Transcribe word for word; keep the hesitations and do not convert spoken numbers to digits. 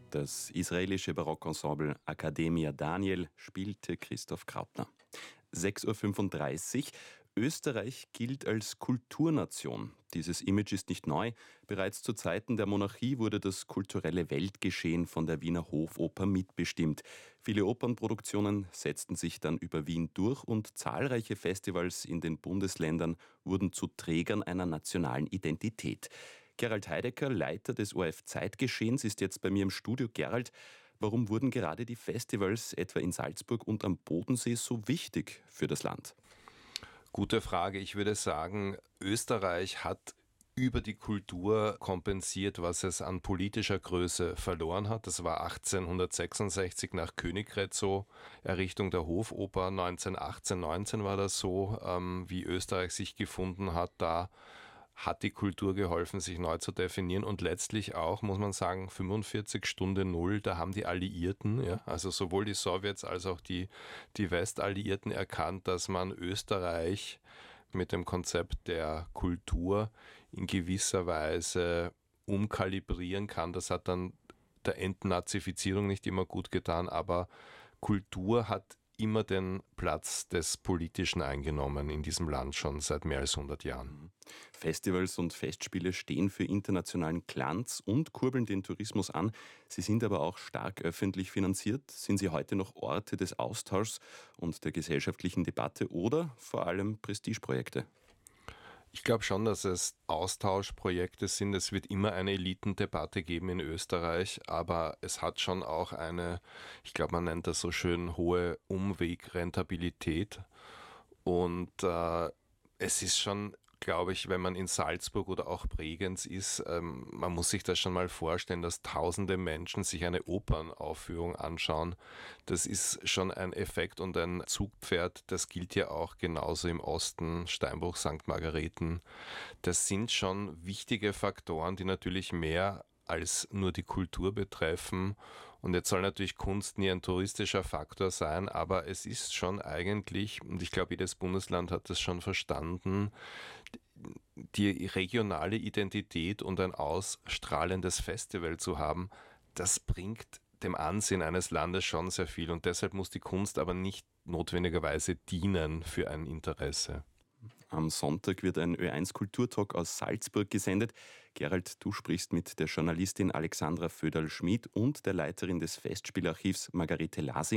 Das israelische Barockensemble Academia Daniel spielte Christoph Krautner. sechs Uhr fünfunddreißig. Österreich gilt als Kulturnation. Dieses Image ist nicht neu. Bereits zu Zeiten der Monarchie wurde das kulturelle Weltgeschehen von der Wiener Hofoper mitbestimmt. Viele Opernproduktionen setzten sich dann über Wien durch und zahlreiche Festivals in den Bundesländern wurden zu Trägern einer nationalen Identität. Gerald Heidecker, Leiter des O R F Zeitgeschehens, ist jetzt bei mir im Studio. Gerald, warum wurden gerade die Festivals etwa in Salzburg und am Bodensee so wichtig für das Land? Gute Frage. Ich würde sagen, Österreich hat über die Kultur kompensiert, was es an politischer Größe verloren hat. Das war achtzehnhundertsechsundsechzig nach Königgrätz so, Errichtung der Hofoper. neunzehnhundertachtzehn, neunzehn war das so, ähm, wie Österreich sich gefunden hat. Da hat die Kultur geholfen, sich neu zu definieren, und letztlich auch, muss man sagen, fünfundvierzig Stunde Null, da haben die Alliierten, ja, also sowohl die Sowjets als auch die, die Westalliierten erkannt, dass man Österreich mit dem Konzept der Kultur in gewisser Weise umkalibrieren kann. Das hat dann der Entnazifizierung nicht immer gut getan, aber Kultur hat immer den Platz des Politischen eingenommen in diesem Land schon seit mehr als hundert Jahren. Festivals und Festspiele stehen für internationalen Glanz und kurbeln den Tourismus an. Sie sind aber auch stark öffentlich finanziert. Sind sie heute noch Orte des Austauschs und der gesellschaftlichen Debatte oder vor allem Prestigeprojekte? Ich glaube schon, dass es Austauschprojekte sind. Es wird immer eine Elitendebatte geben in Österreich, aber es hat schon auch eine, ich glaube, man nennt das so schön, hohe Umwegrentabilität. Und äh, es ist schon, glaube ich, wenn man in Salzburg oder auch Bregenz ist, ähm, man muss sich das schon mal vorstellen, dass tausende Menschen sich eine Opernaufführung anschauen. Das ist schon ein Effekt und ein Zugpferd. Das gilt ja auch genauso im Osten, Steinbruch, Sankt Margareten. Das sind schon wichtige Faktoren, die natürlich mehr als nur die Kultur betreffen. Und jetzt soll natürlich Kunst nie ein touristischer Faktor sein, aber es ist schon eigentlich, und ich glaube, jedes Bundesland hat das schon verstanden, die regionale Identität und ein ausstrahlendes Festival zu haben, das bringt dem Ansehen eines Landes schon sehr viel. Und deshalb muss die Kunst aber nicht notwendigerweise dienen für ein Interesse. Am Sonntag wird ein Ö eins Kulturtalk aus Salzburg gesendet. Gerald, du sprichst mit der Journalistin Alexandra Föderl-Schmid und der Leiterin des Festspielarchivs Margarete Lasing.